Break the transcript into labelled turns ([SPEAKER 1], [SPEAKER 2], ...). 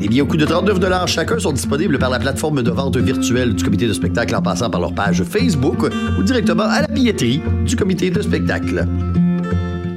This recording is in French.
[SPEAKER 1] Les billets au coût de 39 $ chacun sont disponibles par la plateforme de vente virtuelle du comité de spectacle en passant par leur page Facebook ou directement à la billetterie du comité de spectacle.